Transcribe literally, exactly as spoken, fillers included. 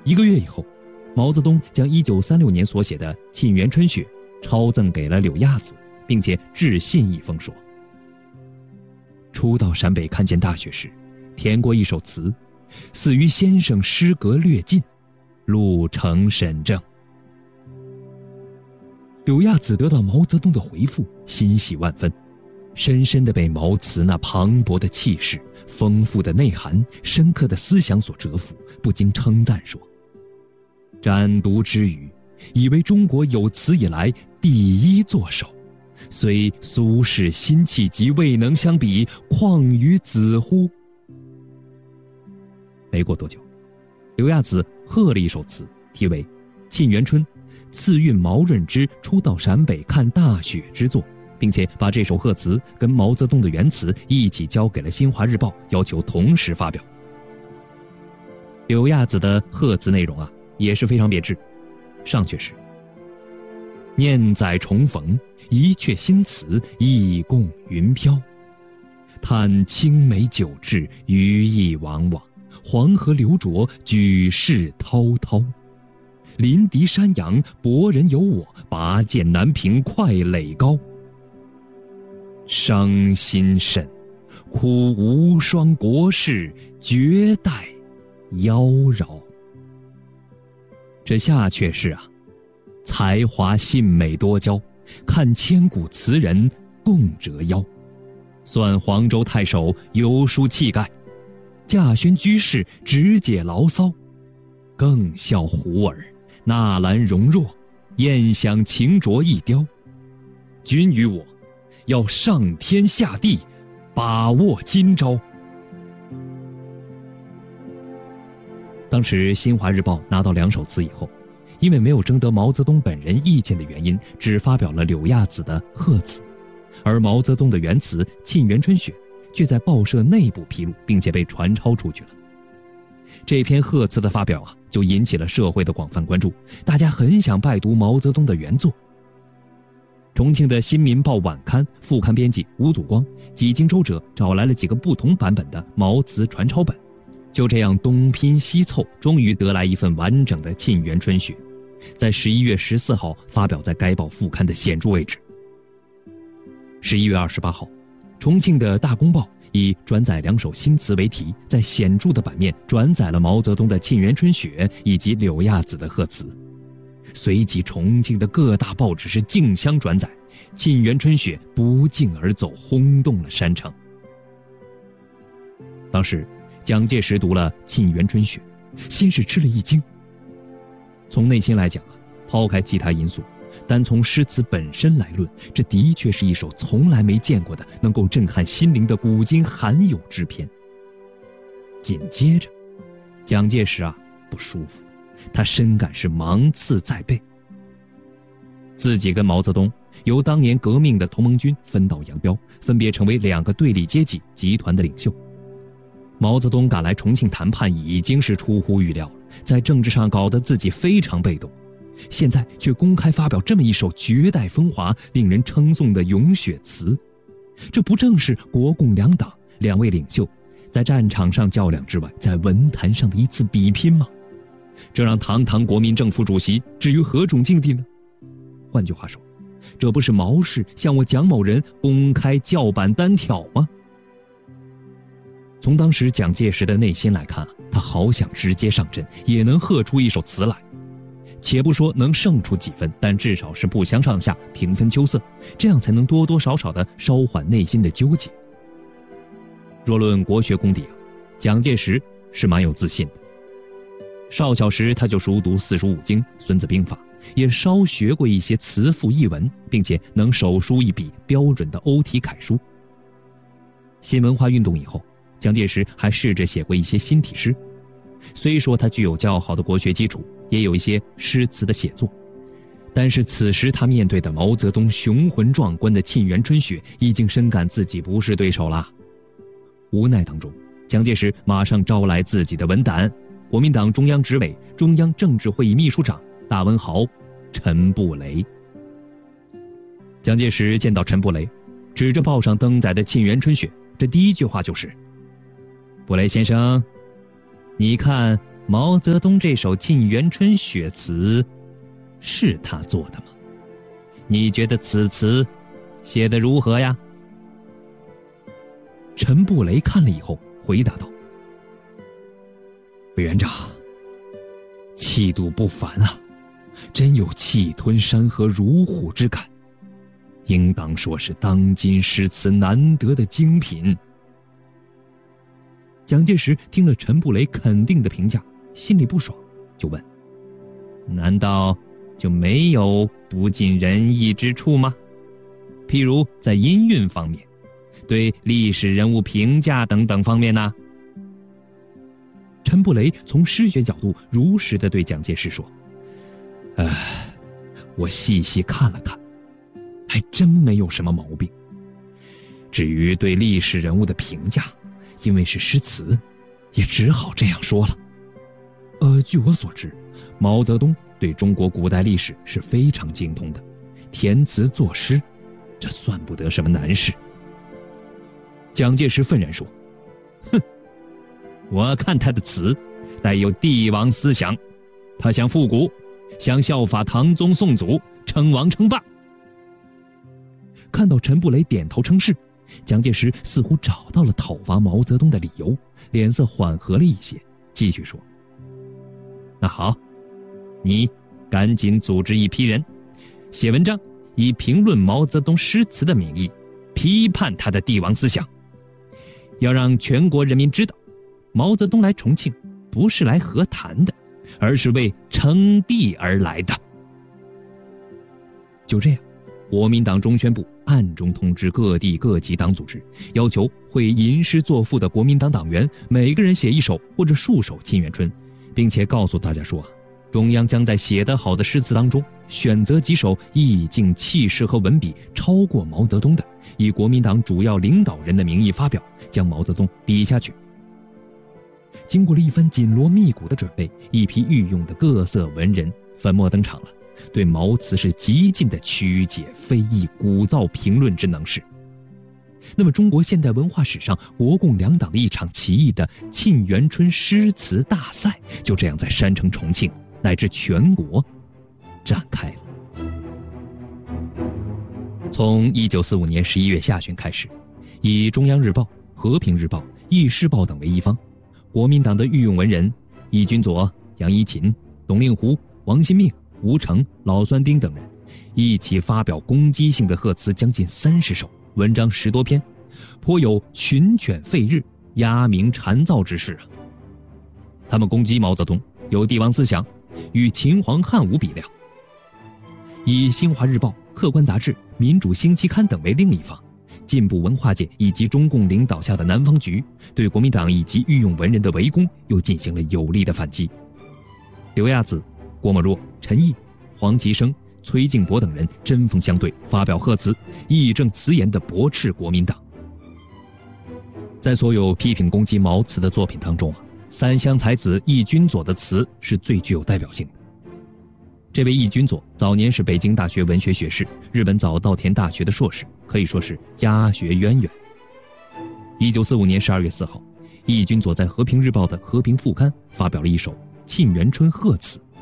一个月以后，毛泽东将一九三六年所写的《沁园春雪》抄赠给了柳亚子，并且致信一封说：初到陕北看见大雪时，填过一首词，似于先生诗格略尽，路程甚正。柳亚子得到毛泽东的回复，欣喜万分，深深地被毛词那磅礴的气势、丰富的内涵、深刻的思想所折服，不禁称赞说：瞻读之余，以为中国有此以来第一作手，虽苏轼辛弃疾未能相比，况于子乎？没过多久，柳亚子贺了一首词，题为《沁园春》，赐韵毛润之初到陕北看大雪之作，并且把这首贺词跟毛泽东的原词一起交给了《新华日报》，要求同时发表。柳亚子的贺词内容啊，也是非常别致。上阙是：念载重逢，一阙新词，意共云飘。叹青梅酒至，余意往往。黄河流浊，举世滔滔。临敌山阳，博人有我，拔剑南平，快垒高。伤心甚，苦无双国事，绝代妖娆。这下阙是啊，才华信美多娇，看千古词人共折腰。算黄州太守游书气概，稼轩居士直解牢骚。更笑胡儿，纳兰容若，宴享情酌一雕。君与我，要上天下地，把握今朝。当时《新华日报》拿到两首词以后，因为没有征得毛泽东本人意见的原因，只发表了柳亚子的贺词，而毛泽东的原词《沁园春雪》却在报社内部披露，并且被传抄出去了。这篇贺词的发表啊，就引起了社会的广泛关注，大家很想拜读毛泽东的原作。重庆的《新民报》晚刊副刊编辑吴祖光几经周折，找来了几个不同版本的毛词传抄本，就这样东拼西凑，终于得来一份完整的《沁园春雪》，在十一月十四号发表在该报副刊的显著位置。十一月二十八号，重庆的《大公报》以转载两首新词为题，在显著的版面转载了毛泽东的《沁园春雪》以及柳亚子的贺词。随即重庆的各大报纸是竞相转载，《沁园春雪》不胫而走，轰动了山城。当时蒋介石读了《沁园春雪》，先是吃了一惊。从内心来讲啊，抛开其他因素，单从诗词本身来论，这的确是一首从来没见过的能够震撼心灵的古今罕有之篇。紧接着，蒋介石啊不舒服，他深感是芒刺在背。自己跟毛泽东由当年革命的同盟军分道扬镳，分别成为两个对立阶级集团的领袖。毛泽东赶来重庆谈判已经是出乎预料了，在政治上搞得自己非常被动，现在却公开发表这么一首绝代风华、令人称颂的咏雪词，这不正是国共两党两位领袖在战场上较量之外，在文坛上的一次比拼吗？这让堂堂国民政府主席置于何种境地呢？换句话说，这不是毛氏向我蒋某人公开叫板单挑吗？从当时蒋介石的内心来看，他好想直接上阵，也能喝出一首词来。且不说能胜出几分，但至少是不相上下，平分秋色，这样才能多多少少的稍缓内心的纠结。若论国学功底啊，蒋介石是蛮有自信的。少小时他就熟读四书五经、孙子兵法，也稍学过一些词赋译文，并且能手书一笔标准的欧体楷书。新文化运动以后，蒋介石还试着写过一些新体诗，虽说他具有较好的国学基础，也有一些诗词的写作，但是此时他面对的毛泽东雄浑壮观的《沁园春雪》已经深感自己不是对手了。无奈当中，蒋介石马上招来自己的文胆，国民党中央执委、中央政治会议秘书长大文豪陈布雷。蒋介石见到陈布雷，指着报上登载的《沁园春雪》，这第一句话就是：布雷先生，你看毛泽东这首《沁园春·雪词》是他做的吗？你觉得此词写得如何呀？陈布雷看了以后回答道：委员长，气度不凡啊，真有气吞山河如虎之感，应当说是当今诗词难得的精品。蒋介石听了陈布雷肯定的评价，心里不爽，就问：难道就没有不尽人意之处吗？譬如在音韵方面，对历史人物评价等等方面呢？陈布雷从诗学角度如实地对蒋介石说：呃，我细细看了看，还真没有什么毛病。至于对历史人物的评价，因为是诗词，也只好这样说了。呃，据我所知，毛泽东对中国古代历史是非常精通的，填词作诗，这算不得什么难事。蒋介石愤然说：哼，我看他的词带有帝王思想，他想复古，想效法唐宗宋祖，称王称霸。看到陈布雷点头称是，蒋介石似乎找到了讨伐毛泽东的理由，脸色缓和了一些，继续说：那好，你赶紧组织一批人，写文章，以评论毛泽东诗词的名义，批判他的帝王思想，要让全国人民知道，毛泽东来重庆不是来和谈的，而是为称帝而来的。就这样，国民党中宣部暗中通知各地各级党组织，要求会吟诗作赋的国民党党员每个人写一首或者数首《沁园春》，并且告诉大家说，中央将在写得好的诗词当中选择几首意境、气势和文笔超过毛泽东的，以国民党主要领导人的名义发表，将毛泽东比下去。经过了一番紧锣密鼓的准备，一批御用的各色文人粉墨登场了，对毛词是极尽的曲解、非议、鼓噪评论之能事。那么中国现代文化史上国共两党的一场奇异的沁园春诗词大赛，就这样在山城重庆乃至全国展开了。从一九四五年十一月下旬开始，以中央日报、和平日报、易师报等为一方，国民党的御用文人易君佐、杨一勤、董令狐、王新命、吴成、老酸丁等人一起发表攻击性的贺词将近三十首，文章十多篇，颇有群犬吠日、鸦鸣蝉噪之势啊。他们攻击毛泽东有帝王思想，与秦皇汉武比量。以新华日报、客观杂志、民主星期刊等为另一方，进步文化界以及中共领导下的南方局对国民党以及御用文人的围攻又进行了有力的反击。刘亚子、郭沫若、陈毅、黄其生、崔静博等人针锋相对，发表贺词，义正辞严地驳斥国民党。在所有批评攻击毛词的作品当中啊，三湘才子易君佐的词是最具有代表性的。这位易君佐早年是北京大学文学学士，日本早稻田大学的硕士，可以说是家学渊源。一九四五年十二月四号，易君佐在和平日报的和平副刊发表了一首《沁园春》贺词，